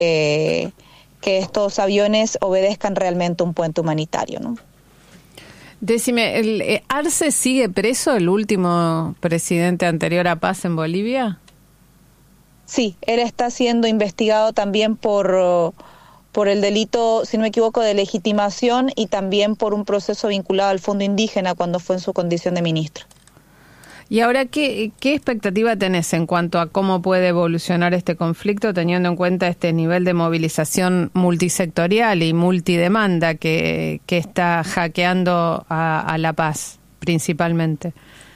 que estos aviones obedezcan realmente un puente humanitario, ¿no? Decime, ¿el Arce sigue preso, el último presidente anterior a Paz en Bolivia? Sí, él está siendo investigado también por el delito, si no me equivoco, de legitimación y también por un proceso vinculado al Fondo Indígena cuando fue en su condición de ministro. Y ahora, ¿qué expectativa tenés en cuanto a cómo puede evolucionar este conflicto, teniendo en cuenta este nivel de movilización multisectorial y multidemanda que está hackeando a la paz, principalmente?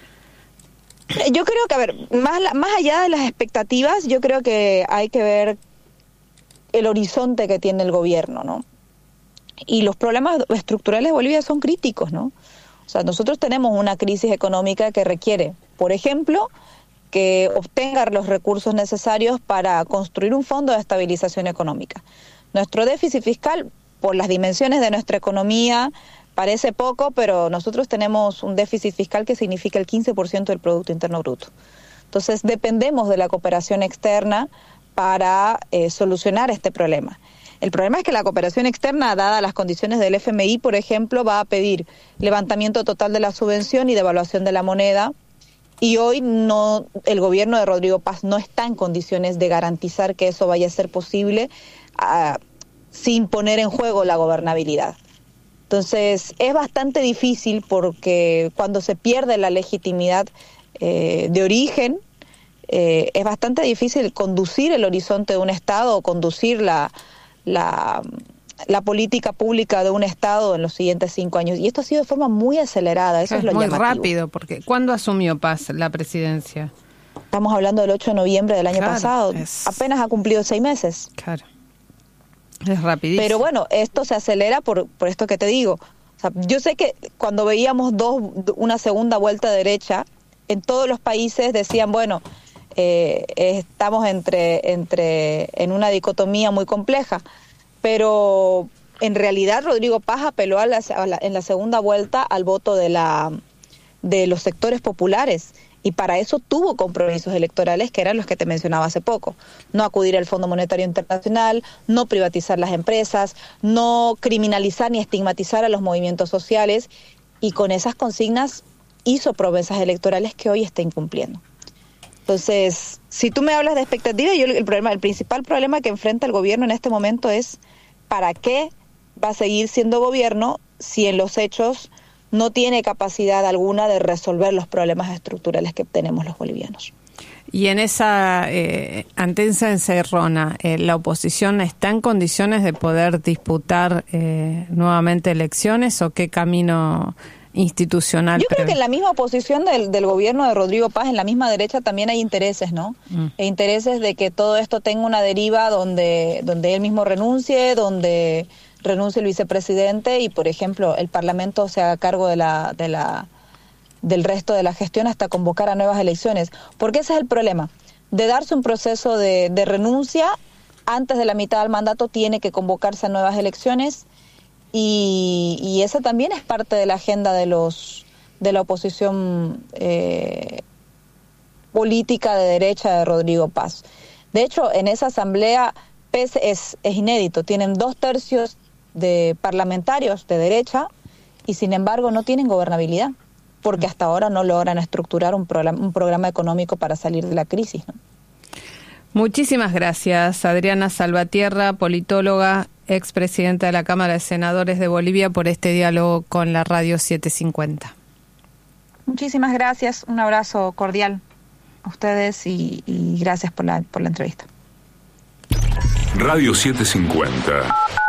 Yo creo que, a ver, más allá de las expectativas, yo creo que hay que ver el horizonte que tiene el gobierno, ¿no? Y los problemas estructurales de Bolivia son críticos, ¿no? O sea, nosotros tenemos una crisis económica que requiere, por ejemplo, que obtenga los recursos necesarios para construir un fondo de estabilización económica. Nuestro déficit fiscal, por las dimensiones de nuestra economía, parece poco, pero nosotros tenemos un déficit fiscal que significa el 15% del Producto Interno Bruto. Entonces, dependemos de la cooperación externa para solucionar este problema. El problema es que la cooperación externa, dadas las condiciones del FMI, por ejemplo, va a pedir levantamiento total de la subvención y devaluación de la moneda, y hoy el gobierno de Rodrigo Paz no está en condiciones de garantizar que eso vaya a ser posible sin poner en juego la gobernabilidad. Entonces, es bastante difícil porque cuando se pierde la legitimidad de origen, es bastante difícil conducir el horizonte de un Estado o conducir la política pública de un Estado en los siguientes 5 años. Y esto ha sido de forma muy acelerada, eso es lo llamativo. Muy rápido, porque ¿cuándo asumió Paz la presidencia? Estamos hablando del 8 de noviembre del año pasado, apenas ha cumplido 6 meses. Claro, es rapidísimo. Pero bueno, esto se acelera por esto que te digo. O sea, yo sé que cuando veíamos una segunda vuelta derecha, en todos los países decían, bueno, estamos en una dicotomía muy compleja, pero en realidad Rodrigo Paz apeló en la segunda vuelta al voto de los sectores populares, y para eso tuvo compromisos electorales que eran los que te mencionaba hace poco: no acudir al Fondo Monetario Internacional, no privatizar las empresas, no criminalizar ni estigmatizar a los movimientos sociales, y con esas consignas hizo promesas electorales que hoy está incumpliendo. Entonces, si tú me hablas de expectativa, el principal problema que enfrenta el gobierno en este momento es ¿para qué va a seguir siendo gobierno si en los hechos no tiene capacidad alguna de resolver los problemas estructurales que tenemos los bolivianos? Y en esa ante esa encerrona, ¿la oposición está en condiciones de poder disputar nuevamente elecciones, o qué camino institucional? Yo creo que en la misma oposición del gobierno de Rodrigo Paz, en la misma derecha, también hay intereses, ¿no? E intereses de que todo esto tenga una deriva donde él mismo renuncie, donde renuncie el vicepresidente y, por ejemplo, el Parlamento se haga cargo del resto de la gestión hasta convocar a nuevas elecciones. Porque ese es el problema. De darse un proceso de renuncia, antes de la mitad del mandato tiene que convocarse a nuevas elecciones. Y esa también es parte de la agenda de la oposición política de derecha de Rodrigo Paz. De hecho, en esa asamblea PES es inédito. Tienen 2/3 de parlamentarios de derecha y sin embargo no tienen gobernabilidad, porque hasta ahora no logran estructurar un programa económico para salir de la crisis, ¿no? Muchísimas gracias, Adriana Salvatierra, politóloga, expresidenta de la Cámara de Senadores de Bolivia, por este diálogo con la Radio 750. Muchísimas gracias, un abrazo cordial a ustedes y gracias por la entrevista. Radio 750.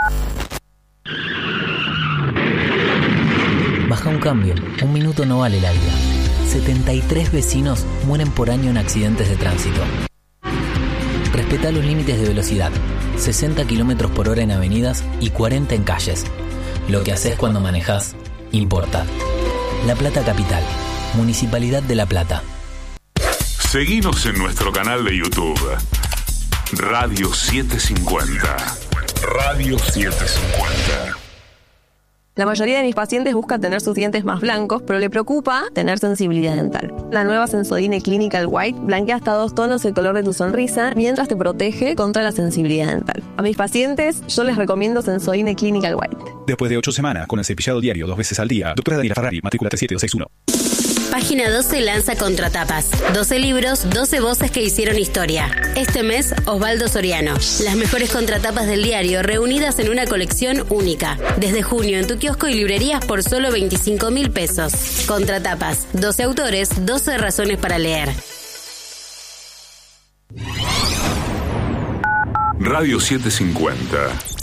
Baja un cambio, 1 minuto no vale la vida. 73 vecinos mueren por año en accidentes de tránsito. Respetá los límites de velocidad, 60 km por hora en avenidas y 40 en calles. Lo que haces cuando manejás importa. La Plata Capital, Municipalidad de La Plata. Seguinos en nuestro canal de YouTube. Radio 750. Radio 750. La mayoría de mis pacientes buscan tener sus dientes más blancos, pero le preocupa tener sensibilidad dental. La nueva Sensodyne Clinical White blanquea hasta 2 tonos el color de tu sonrisa mientras te protege contra la sensibilidad dental. A mis pacientes yo les recomiendo Sensodyne Clinical White. Después de 8 semanas con el cepillado diario 2 veces al día, doctora Daniela Ferrari, matrícula 37261. Página 12 lanza Contratapas. 12 libros, 12 voces que hicieron historia. Este mes, Osvaldo Soriano. Las mejores contratapas del diario reunidas en una colección única. Desde junio en tu kiosco y librerías por solo 25.000 pesos. Contratapas. 12 autores, 12 razones para leer. Radio 750.